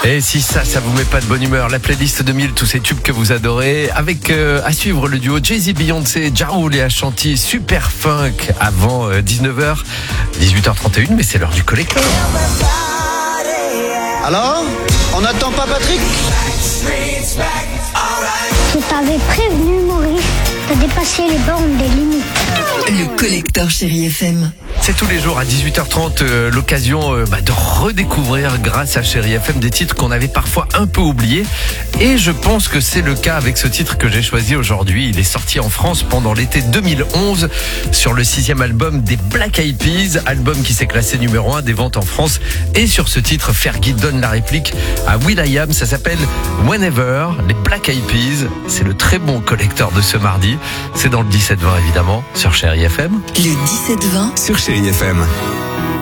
Et si ça vous met pas de bonne humeur, la playlist 2000, tous ces tubes que vous adorez, avec à suivre le duo Jay-Z, Beyoncé, Ja Rule et Ashanti, super funk avant 19h, 18h31, mais c'est l'heure du collecteur. Alors, on n'attend pas Patrick ? Je t'avais prévenu, Maurice, t'as dépassé les bornes des limites. Le collecteur Chérie FM. C'est tous les jours à 18h30 l'occasion de redécouvrir grâce à Chérie FM des titres qu'on avait parfois un peu oubliés. Et je pense que c'est le cas avec ce titre que j'ai choisi aujourd'hui. Il est sorti en France pendant l'été 2011 sur le 6e album des Black Eyed Peas, album qui s'est classé numéro 1 des ventes en France. Et sur ce titre, Fergie donne la réplique à will.i.am. Ça s'appelle Whenever, les Black Eyed Peas. C'est le très bon collecteur de ce mardi. C'est dans le 17-20 évidemment, sur Chérie FM. Le 17-20 sur Chérie FM.